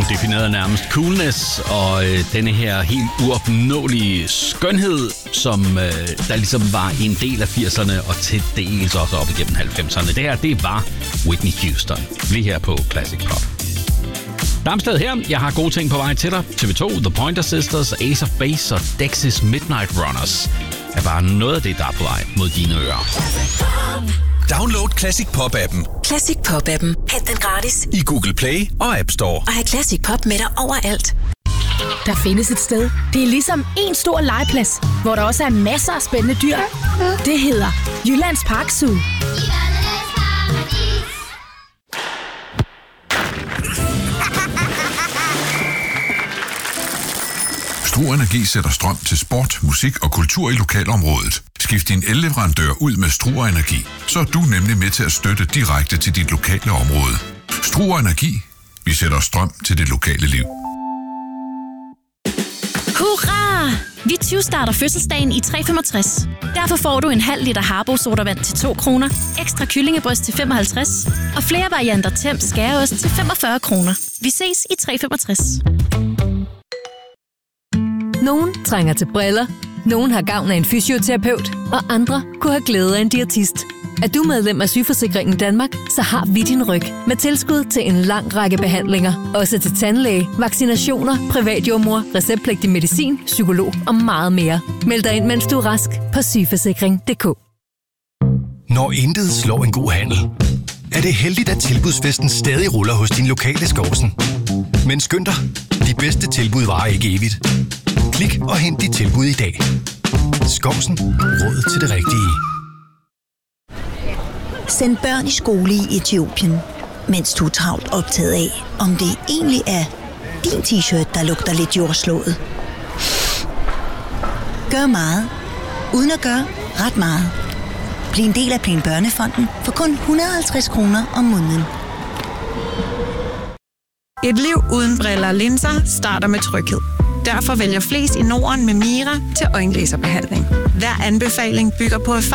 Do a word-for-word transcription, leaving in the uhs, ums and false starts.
definerede nærmest coolness og øh, denne her helt uopnåelige skønhed, som øh, der ligesom var en del af firserne og til dels også op igennem halvfemserne. Det her, det var Whitney Houston. Lige her på Classic Pop. Darmsted her. Jeg har gode ting på vej til dig. T V to, The Pointer Sisters, Ace of Base og Dexys Midnight Runners er bare noget af det, der er på vej mod dine ører. Download Classic Pop-appen. Classic Pop-appen. Hent den gratis i Google Play og App Store. Og have Classic Pop med dig overalt. Der findes et sted. Det er ligesom en stor legeplads, hvor der også er masser af spændende dyr. Det hedder Jyllands Park Zoo. Struer Energi sætter strøm til sport, musik og kultur i lokalområdet. Skift din elleverandør ud med Struer Energi, så er du nemlig med til at støtte direkte til dit lokale område. Struer Energi. Vi sætter strøm til det lokale liv. Hurra! Vi tyve-starter fødselsdagen i tre femogtres. Derfor får du en halv liter Harbo sodavand til to kroner, ekstra kyllingebryst til femoghalvtreds og flere varianter Temp skæreost til femogfyrre kroner. Vi ses i tre femogtres. Nogen trænger til briller, nogen har gavn af en fysioterapeut, og andre kunne have glæde af en diætist. Er du medlem af Sygeforsikringen Danmark, så har vi din ryg med tilskud til en lang række behandlinger. Også til tandlæge, vaccinationer, privatjordmor, receptpligtig medicin, psykolog og meget mere. Meld dig ind, mens du er rask på sygeforsikring punktum d k. Når intet slår en god handel, er det heldigt, at tilbudsfesten stadig ruller hos din lokale Skovsen. Men skynd dig, de bedste tilbud varer ikke evigt. Klik og hent dit tilbud i dag. Skovsen. Råd til det rigtige. Send børn i skole i Etiopien, mens du er travlt optaget af, om det egentlig er din t-shirt, der lugter lidt jordslået. Gør meget, uden at gøre ret meget. Bliv en del af Plan Børnefonden for kun et hundrede og halvtreds kroner om måneden. Et liv uden briller og linser starter med tryghed. Derfor vælger flest i Norden med Mira til øjenlaserbehandling. Hver anbefaling bygger på erfaring